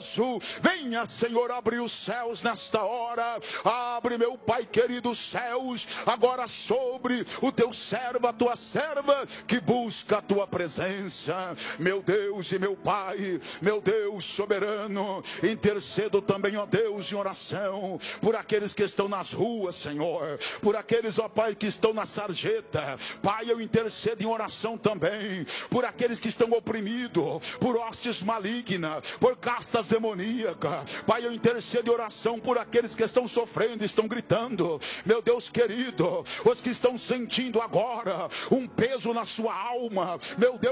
poderoso, venha, Senhor, abrir os céus nesta hora. Abre, meu Pai querido, os céus agora sobre o teu servo, a tua serva que busca a tua presença. Meu Deus e meu Pai, meu Deus soberano, intercedo também, ó Deus, em oração por aqueles que estão nas ruas, Senhor, por aqueles, ó Pai, que estão na sarjeta. Pai, eu intercedo em oração também por aqueles que estão oprimidos por hostes malignas, por castas demoníacas. Pai, eu intercedo em oração por aqueles que estão sofrendo, estão gritando, meu Deus querido, os que estão sentindo agora um peso na sua alma, meu Deus,